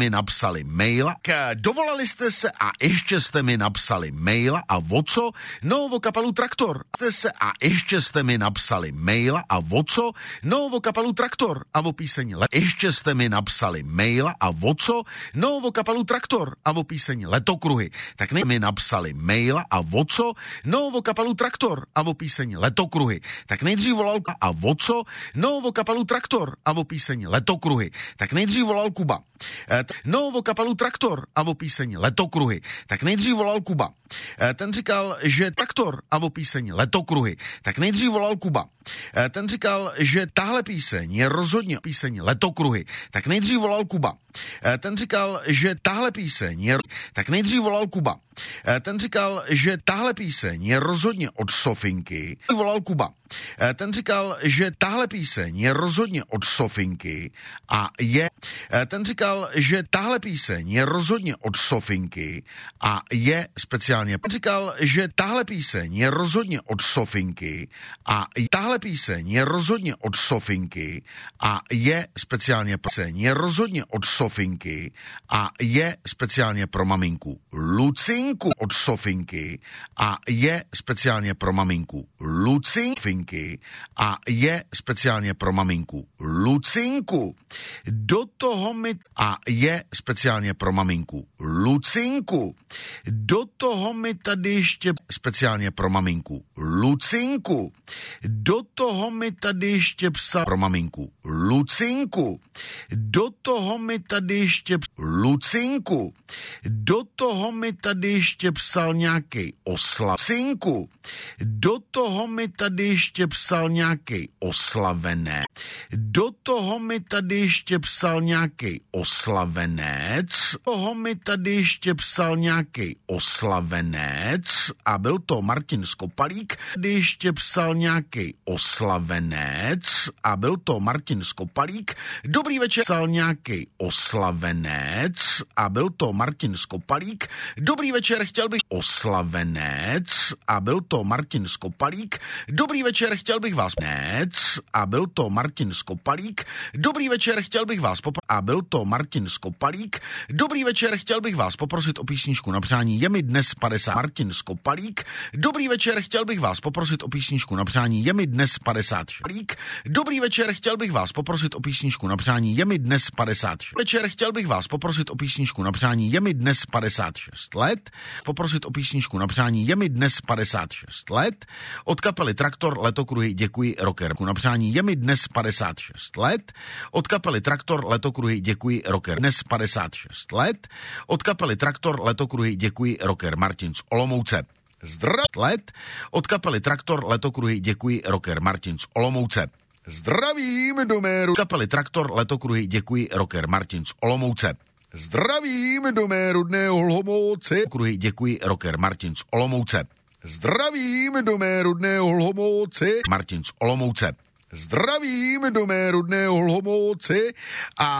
mi napsali maila, dovolali jste se a ještě jste mi napsali maila a o co? No, o kapelu Traktor. A ještě jste mi napsali maila a o co? No, o kapelu Traktor a o píseň ještě jste mi napsali maila a o co? No, o kapelu Traktor a o píseň Letokruhy. Tak mi napsali maila a o co? No, o kapelu Traktor a o píseň Letokruhy. Tak nejdřív volal a o co? No, o kapelu Traktor a o píseň Letokruhy. Tak nejdřív volal Kuba. No, o kapelu Traktor a o píseň Letokruhy. Tak nejdřív volal Kuba. Ten říkal, že Traktor a o píseň Letokruhy. Tak nejdřív volal Kuba. Ten říkal, že tahle píseň je rozhodně píseň Letokruhy. Tak nejdřív volal Kuba. Ten říkal, že tahle píseň je... Tak nejdřív volal Kuba. Ten říkal, že tahle píseň je rozhodně od Sofinky. Volal Kuba. Ten říkal, že tahle píseň je rozhodně od Sofinky a je... Ten říkal, že tahle píseň je rozhodně od Sofinky a je speciálně... Ten říkal, že tahle píseň je rozhodně od Sofinky a tahle píseň je rozhodně od Sofinky a je speciálně... Píseň je rozhodně od Sofinky a je speciálně pro maminku Lucinku od Sofinky a je speciálně pro maminku Lucinky a je speciálně pro maminku Lucinku. Do toho mi a je speciálně pro maminku Lucinku. Do toho mi tady ještě speciálně pro maminku Lucinku. Do toho mi tady ještě psal pro maminku Lucinku. Do toho mi tady ještě Lucinku. Do toho mi tady ještě psal nějaký oslavcinku. Do toho mi tady ještě psal nějaký oslavené. Do toho mi tady ještě psal nějaký oslavenec. Toho mi tady ještě psal nějaký oslavenec a byl to Martin Skopalík. Tady ještě psal nějaký oslavenec a byl to Martin Skopalík. Dobrý večer, psal nějaký oslavenec a byl to Martin Skopalík. Dobrý večer, chtěl bych oslavenec a byl to Martin Skopalík. Dobrý večer, chtěl bych vás nec a byl to Martin Skopalík. Dobrý večer, chtěl bych vás a byl to Martin Skopalík. Dobrý večer, chtěl bych vás poprosit o písničku na přání. Je mi dnes 50. Martin Skopalík. Dobrý večer, chtěl bych vás poprosit o písničku na přání. Je mi dnes 56. Dobrý večer, chtěl bych vás poprosit o písničku na přání. Je mi dnes 56. Večer, chtěl bych vás poprosit o písničku na přání. Je mi dnes 56 let. Poprosit o písničku na přání. Je mi dnes 56 let. Od kapely Traktor Letokruhy děkuji rocker. Na přání. Je mi dnes 56 let. Od kapely Traktor Letokruhy děkuji rocker. Dnes 56 let. Od kapely Traktor Letokruhy děkuji rocker Martin z Olomouce. Let. Od kapely Traktor Letokruhy děkuji rocker Martin z Olomouce. Zdravím do méru kapely Traktor Letokruhy děkuji rocker Martin z Olomouce. Zdravím do mé rodné Olomouce. Kruhy děkuji rocker Martin z Olomouce. Zdravím do mé rodné Olomouce. Martin z Olomouce. Zdravím do mé rodné Olomouce a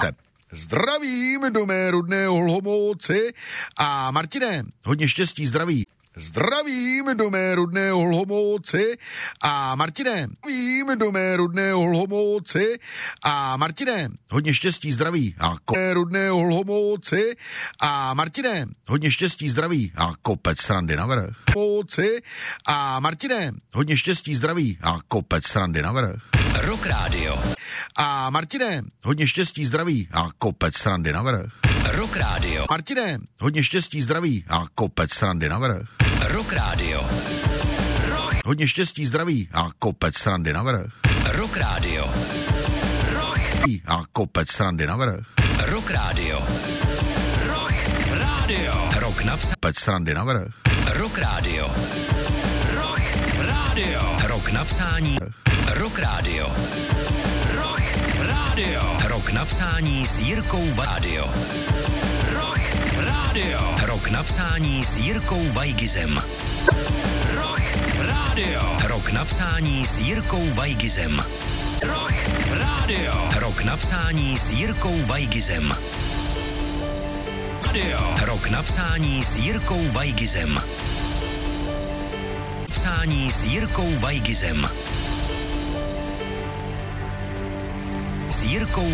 zdravím do mé rodné Olomouce a Martine, hodně štěstí, zdraví. Zdravím do mé rodné Olomouce a Martine, zdravím do mé rodné Olomouce a Martine, hodně štěstí, zdraví a mé rodné Olomouce a Martine, hodně štěstí, zdraví a kopec srandy navrch. A Martine, hodně štěstí, zdraví a kopec srandy navrch. Rock Radio. A Martine, hodně štěstí, zdraví a kopec srandy navrch. Rock Radio. Martine, hodně štěstí, zdraví a kopec srandy navrch. Rock Radio. Rock. Hodně štěstí, zdraví a kopec srandy navrch. Rock Radio. Rock. A kopec srandy navrch. Rock Radio. Rock Radio. Rock na kopec srandy navrch. Rock Radio. Rock Radio. Rock na psání. Rock Radio. Rock Radio. Rock na psání s Jirkou Radio. Rock Radio. Rock na psání s Jirkou Vajgizem. Rock Radio. Rock na psání s Jirkou Vajgizem. Rock Radio. Rock na psání s Jirkou Vajgizem. Radio. Rock na psání s Jirkou Vajgizem. Psání s Jirkou Vajgizem. S Jirkou